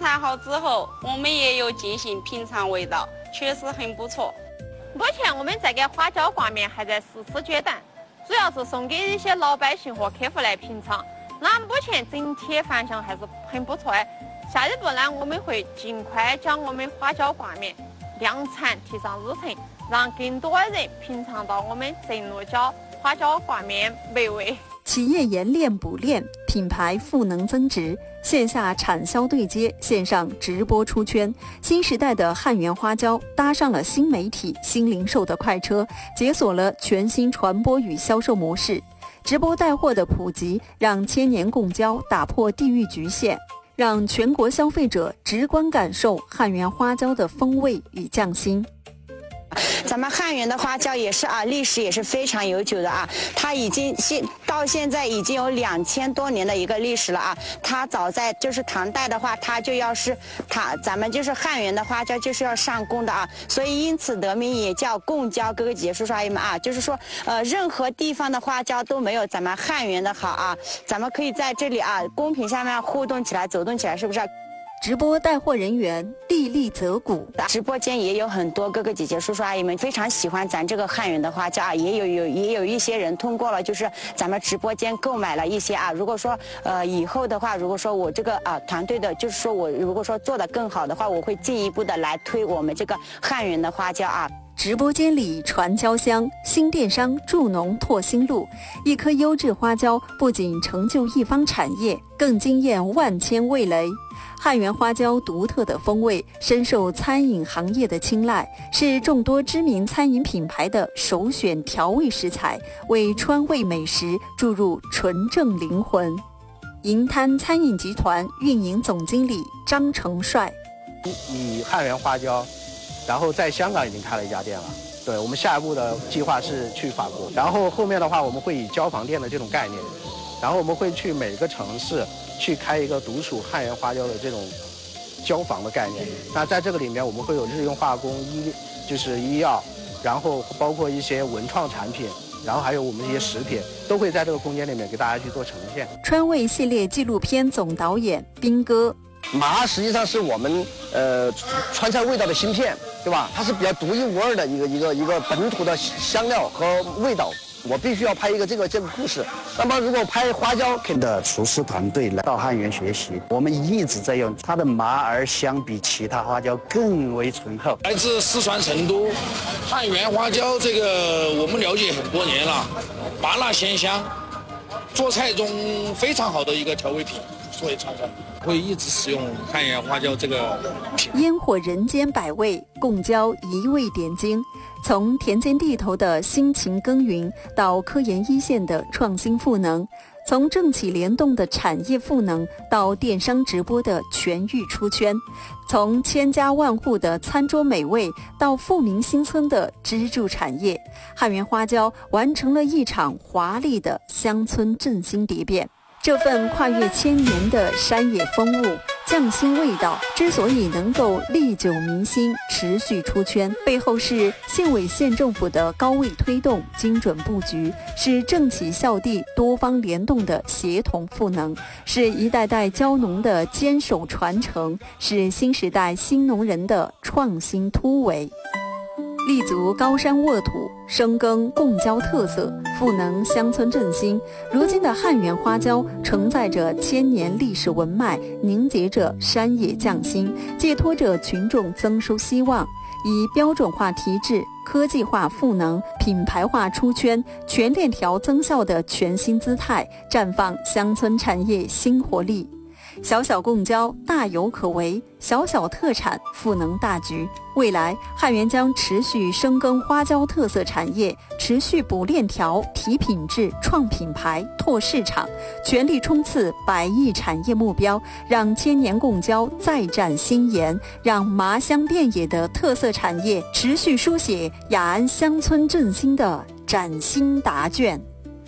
查好之后，我们也有进行品尝味道，确实很不错。 目前我们这个花椒挂面还在试吃阶段，主要是送给一些老百姓和客户来品尝。那目前整体反响还是很不错的。下一步呢，我们会尽快将我们花椒挂面量产提上日程，让更多人品尝到我们正鹿角花椒挂面美味。 企业研练补练，品牌赋能增值，线下产销对接，线上直播出圈。新时代的汉源花椒搭上了新媒体、新零售的快车，解锁了全新传播与销售模式。直播带货的普及，让千年贡椒打破地域局限，让全国消费者直观感受汉源花椒的风味与匠心。 咱们汉源的花椒也是历史也是非常悠久的它已经到现在已经有2000多年的一个历史了它早在就是唐代的话，它就要是咱们就是汉源的花椒就是要上贡的所以因此得名也叫贡椒。各个姐姐叔叔阿姨们就是说任何地方的花椒都没有咱们汉源的好咱们可以在这里公屏下面互动起来，走动起来，是不是？ 直播带货人员粒粒泽谷， 直播间也有很多哥哥姐姐叔叔阿姨们非常喜欢咱这个汉源的花椒也有一些人通过了就是咱们直播间购买了一些如果说以后的话，如果说我这个团队的就是说我如果说做得更好的话，我会进一步的来推我们这个汉源的花椒直播间里传椒香，新电商助农拓新路。一颗优质花椒不仅成就一方产业，更惊艳万千味蕾。汉源花椒独特的风味深受餐饮行业的青睐，是众多知名餐饮品牌的首选调味食材，为川味美食注入纯正灵魂。银滩餐饮集团运营总经理张成帅， 以汉源花椒，然后在香港已经开了一家店了。对，我们下一步的计划是去法国，然后后面的话我们会以交房店的这种概念，然后我们会去每个城市去开一个独属汉源花椒的这种交房的概念。那在这个里面我们会有日用化工、医药，然后包括一些文创产品，然后还有我们一些食品，都会在这个空间里面给大家去做呈现。 川味系列纪录片总导演斌哥， 麻实际上是我们川菜味道的芯片，对吧？它是比较独一无二的一个本土的香料和味道。我必须要拍一个这个故事。那么如果拍花椒， 的厨师团队来到汉源学习，我们一直在用它的麻儿相比其他花椒更为醇厚。 来自四川成都，汉源花椒这个我们了解很多年了，麻辣鲜香，做菜中非常好的一个调味品，所以常常会一直使用汉源花椒这个品。 烟火人间百味，贡椒一味点睛。从田间地头的辛勤耕耘，到科研一线的创新赋能，从政企联动的产业赋能，到电商直播的全域出圈，从千家万户的餐桌美味，到富民新村的支柱产业，汉源花椒完成了一场华丽的乡村振兴蝶变。这份跨越1000年的山野风物、匠心味道之所以能够历久弥新、持续出圈，背后是县委县政府的高位推动、精准布局，是政企校地多方联动的协同赋能，是一代代椒农的坚守传承，是新时代新农人的创新突围。立足高山沃土，深耕贡椒特色，赋能乡村振兴。如今的汉源花椒承载着1000年历史文脉，凝结着山野匠心，寄托着群众增收希望。以标准化提质、科技化赋能、品牌化出圈、全链条增效的全新姿态，绽放乡村产业新活力。小小贡椒大有可为，小小特产赋能大局。未来汉源将持续深耕花椒特色产业，持续补链条、提品质、创品牌、拓市场，全力冲刺100亿产业目标，让千年贡椒再展新颜，让麻香遍野的特色产业持续书写雅安乡村振兴的崭新答卷。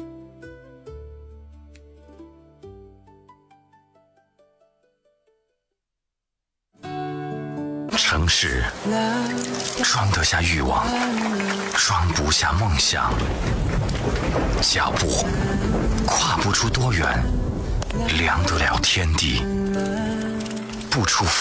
城市装得下欲望，装不下梦想，脚步跨不出多远，量得了天地，不出